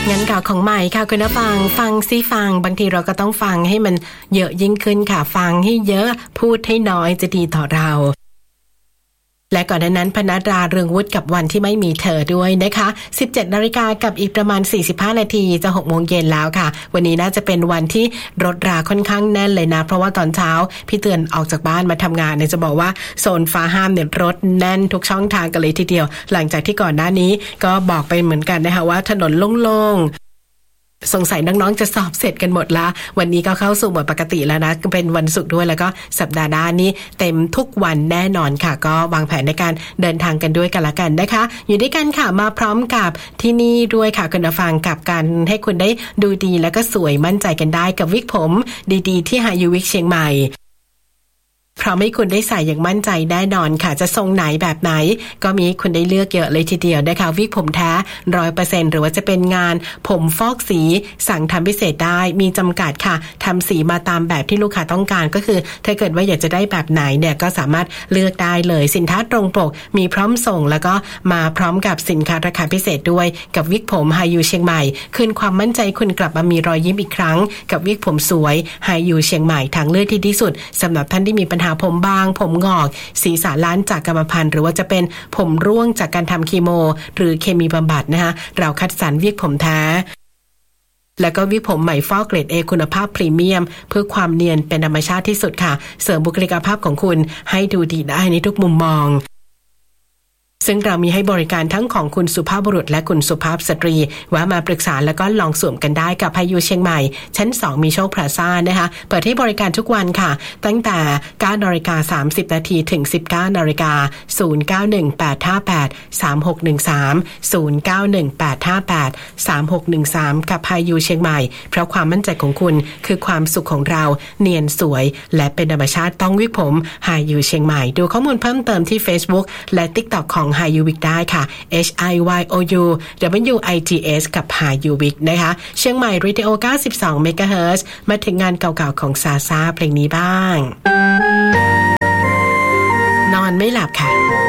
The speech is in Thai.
งั้นข่าวของใหม่ค่ะคุณผู้ฟังซิฟังบางทีเราก็ต้องฟังให้มันเยอะยิ่งขึ้นค่ะฟังให้เยอะพูดให้น้อยจะดีต่อเราและก่อนหน้านั้นพนัดราเรืองวุฒิกับวันที่ไม่มีเธอด้วยนะคะ 17 นาฬิกากับอีกประมาณ45นาทีจะ 6 โมงเย็นแล้วค่ะวันนี้น่าจะเป็นวันที่รถราค่อนข้างแน่นเลยนะเพราะว่าตอนเช้าพี่เตือนออกจากบ้านมาทำงานเนี่ยจะบอกว่าโซนฟ้าห้ามเนี่ยรถแน่นทุกช่องทางกันเลยทีเดียวหลังจากที่ก่อนหน้านี้ก็บอกไปเหมือนกันนะคะว่าถนนโล่งสงสัยน้องๆจะสอบเสร็จกันหมดละวันนี้ก็เข้าสู่โหมดปกติแล้วนะเป็นวันศุกร์ด้วยแล้วก็สัปดาห์หน้านี้เต็มทุกวันแน่นอนค่ะก็วางแผนในการเดินทางกันด้วยกันละกันนะคะอยู่ด้วยกันค่ะมาพร้อมกับที่นี่ด้วยค่ะคุณผู้ฟังกับการให้คุณได้ดูดีแล้วก็สวยมั่นใจกันได้กับวิกผมดีๆที่หายูวิกเชียงใหม่พร้อมให้คุณได้ใส่อย่างมั่นใจแน่นอนค่ะจะทรงไหนแบบไหนก็มีคุณได้เลือกเยอะเลยทีเดียวนะคะวิกผมแท้ 100% หรือว่าจะเป็นงานผมฟอกสีสั่งทำพิเศษได้มีจำกัดค่ะทำสีมาตามแบบที่ลูกค้าต้องการก็คือถ้าเกิดว่าอยากจะได้แบบไหนเนี่ยก็สามารถเลือกได้เลยสินค้าตรงปกมีพร้อมส่งแล้วก็มาพร้อมกับสินค้าราคาพิเศษด้วยกับวิกผมไฮยูเชียงใหม่คืนความมั่นใจคุณกลับมามีรอยยิ้มอีกครั้งกับวิกผมสวยไฮยูเชียงใหม่ทางเลือกที่ดีสุดสำหรับท่านที่มีปัญหาผมบางผมงอกศีรษะล้านจากกรรมพันธุ์หรือว่าจะเป็นผมร่วงจากการทำคีโมหรือเคมีบำบัดนะคะเราคัดสรรวิกผมแท้แล้วก็วิกผมใหม่ฟอกเกรด A คุณภาพพรีเมียมเพื่อความเนียนเป็นธรรมชาติที่สุดค่ะเสริมบุคลิกภาพของคุณให้ดูดีได้ในทุกมุมมองซึ่งเรามีให้บริการทั้งของคุณสุภาพบุรุษและคุณสุภาพสตรีว่ามาปรึกษาแล้วก็ลองสวมกันได้กับพายุเชียงใหม่ชั้น2มีโชคพลาซ่านะคะเปิดให้บริการทุกวันค่ะตั้งแต่ 9:30 นถึง 19:00 น0918583613 กับพายุเชียงใหม่เพราะความมั่นใจของคุณคือความสุขของเราเนียนสวยและเป็นธรรมชาติต้องวิกผมพายุเชียงใหม่ดูข้อมูลเพิ่มเติมที่ Facebook และ TikTok ของ HiUWIK ได้ค่ะ HIYOUWIGS กับ HiUWIK นะคะเชียงใหม่ Radio 92 MHz มาถึงงานเก่าๆของซาซาเพลงนี้บ้างนอนไม่หลับค่ะ